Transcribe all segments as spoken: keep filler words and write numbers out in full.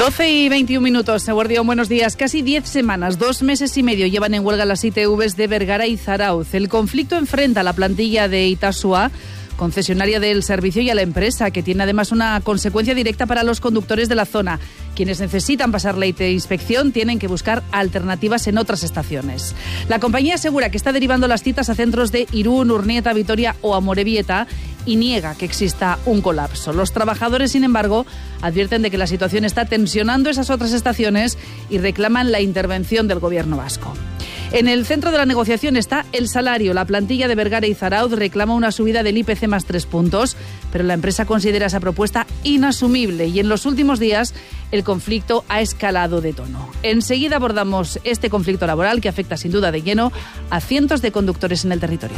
doce y veintiún minutos, Eguardión, buenos días. Casi diez semanas, dos meses y medio llevan en huelga las I T Vs de Vergara y Zarauz. El conflicto enfrenta a la plantilla de Itasua, concesionaria del servicio, y a la empresa, que tiene además una consecuencia directa para los conductores de la zona. Quienes necesitan pasar la I T inspección tienen que buscar alternativas en otras estaciones. La compañía asegura que está derivando las citas a centros de Irún, Urnieta, Vitoria o Amorebieta y niega que exista un colapso. Los trabajadores, sin embargo, advierten de que la situación está tensionando esas otras estaciones y reclaman la intervención del gobierno vasco. En el centro de la negociación está el salario. La plantilla de Vergara y Zarauz reclama una subida del I P C más tres puntos, pero la empresa considera esa propuesta inasumible y en los últimos días el conflicto ha escalado de tono. Enseguida abordamos este conflicto laboral que afecta sin duda de lleno a cientos de conductores en el territorio.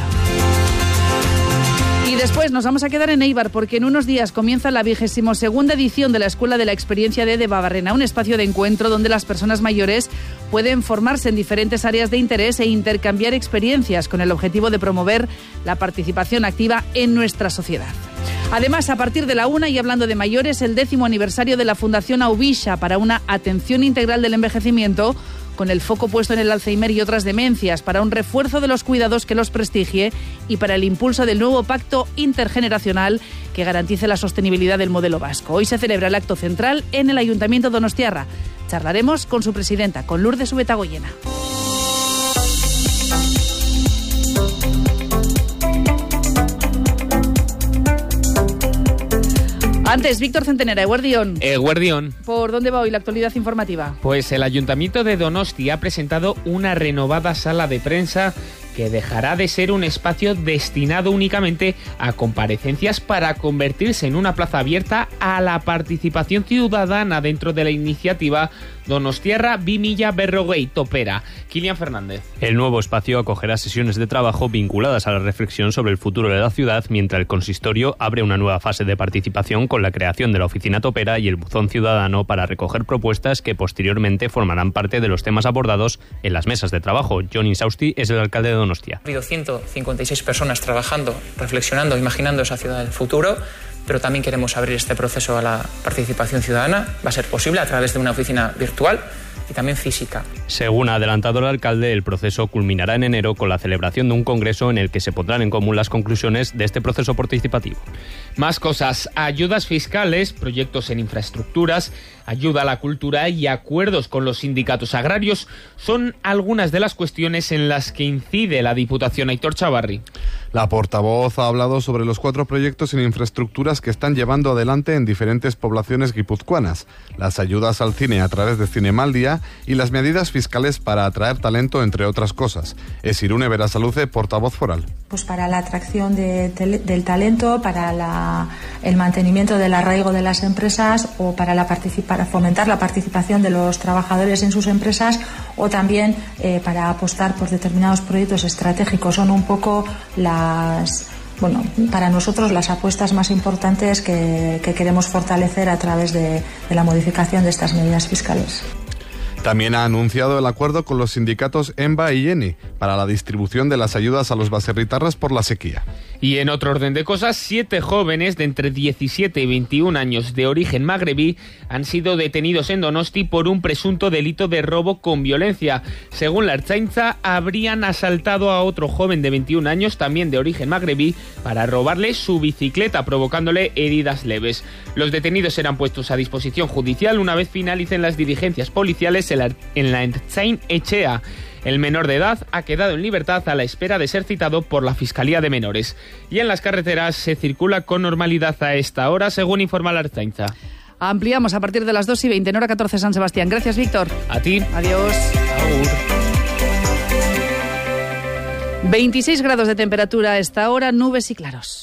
Y después nos vamos a quedar en Eibar porque en unos días comienza la vigésimo segunda edición de la Escuela de la Experiencia de Debabarrena, un espacio de encuentro donde las personas mayores pueden formarse en diferentes áreas de interés e intercambiar experiencias con el objetivo de promover la participación activa en nuestra sociedad. Además, a partir de la una, y hablando de mayores, el décimo aniversario de la Fundación Auvisha para una atención integral del envejecimiento, con el foco puesto en el Alzheimer y otras demencias, para un refuerzo de los cuidados que los prestigie y para el impulso del nuevo pacto intergeneracional que garantice la sostenibilidad del modelo vasco. Hoy se celebra el acto central en el Ayuntamiento donostiarra. Charlaremos con su presidenta, con Lourdes Ubetagoyena. Antes, Víctor Centenera, Eguardión. Eguardión. ¿Por dónde va hoy la actualidad informativa? Pues el Ayuntamiento de Donosti ha presentado una renovada sala de prensa que dejará de ser un espacio destinado únicamente a comparecencias para convertirse en una plaza abierta a la participación ciudadana dentro de la iniciativa Donostiarra bi mila berrogei Topera. Kilian Fernández. El nuevo espacio acogerá sesiones de trabajo vinculadas a la reflexión sobre el futuro de la ciudad, mientras el consistorio abre una nueva fase de participación con la creación de la oficina Topera y el buzón ciudadano para recoger propuestas que posteriormente formarán parte de los temas abordados en las mesas de trabajo. Jon Insausti es el alcalde de Donostia. Ha habido ciento cincuenta y seis personas trabajando, reflexionando, imaginando esa ciudad del futuro, pero también queremos abrir este proceso a la participación ciudadana. Va a ser posible a través de una oficina virtual y también física. Según ha adelantado el alcalde, el proceso culminará en enero con la celebración de un congreso en el que se pondrán en común las conclusiones de este proceso participativo. Más cosas: ayudas fiscales, proyectos en infraestructuras, ayuda a la cultura y acuerdos con los sindicatos agrarios son algunas de las cuestiones en las que incide la Diputación. Aitor Chavarri. La portavoz ha hablado sobre los cuatro proyectos en infraestructuras que están llevando adelante en diferentes poblaciones guipuzcoanas, las ayudas al cine a través de Cinemaldia y las medidas fiscales para atraer talento, entre otras cosas. Es Irune Berasaluce, portavoz foral. Pues para la atracción de, del talento, para la, el mantenimiento del arraigo de las empresas o para, la para fomentar la participación de los trabajadores en sus empresas o también eh, para apostar por determinados proyectos estratégicos. Son un poco las... Bueno, para nosotros las apuestas más importantes que, que queremos fortalecer a través de, de la modificación de estas medidas fiscales. También ha anunciado el acuerdo con los sindicatos EMBA y ENI para la distribución de las ayudas a los baserritarras por la sequía. Y en otro orden de cosas, siete jóvenes de entre diecisiete y veintiún años de origen magrebí han sido detenidos en Donosti por un presunto delito de robo con violencia. Según la Ertzaintza, habrían asaltado a otro joven de veintiún años, también de origen magrebí, para robarle su bicicleta, provocándole heridas leves. Los detenidos serán puestos a disposición judicial una vez finalicen las diligencias policiales en la Ertzain Etxea. El menor de edad ha quedado en libertad a la espera de ser citado por la Fiscalía de Menores. Y en las carreteras se circula con normalidad a esta hora, según informa la Ertzaintza. Ampliamos a partir de las dos y veinte, en hora catorce San Sebastián. Gracias, Víctor. A ti. Adiós. Agur. veintiséis grados de temperatura a esta hora, nubes y claros.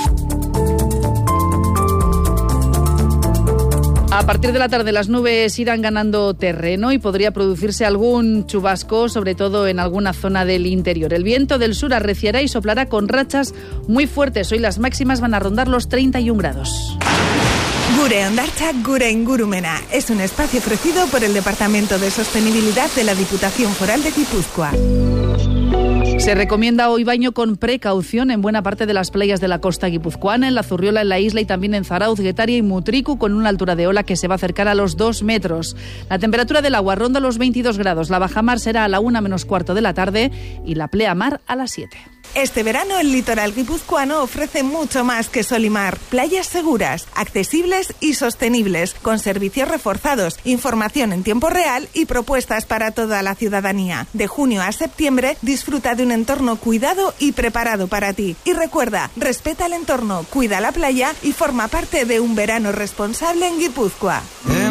A partir de la tarde las nubes irán ganando terreno y podría producirse algún chubasco, sobre todo en alguna zona del interior. El viento del sur arreciará y soplará con rachas muy fuertes. Hoy las máximas van a rondar los treinta y un grados. Gure Ondartza, Gure Ingurumena es un espacio ofrecido por el Departamento de Sostenibilidad de la Diputación Foral de Guipúzcoa. Se recomienda hoy baño con precaución en buena parte de las playas de la costa guipuzcoana, en La Zurriola, en la isla y también en Zarauz, Guetaria y Mutriku, con una altura de ola que se va a acercar a los dos metros. La temperatura del agua ronda los veintidós grados, la bajamar será a la una menos cuarto de la tarde y la pleamar a las siete. Este verano el litoral guipuzcoano ofrece mucho más que sol y mar. Playas seguras, accesibles y sostenibles, con servicios reforzados, información en tiempo real y propuestas para toda la ciudadanía. De junio a septiembre disfruta de un entorno cuidado y preparado para ti. Y recuerda, respeta el entorno, cuida la playa y forma parte de un verano responsable en Guipúzcoa.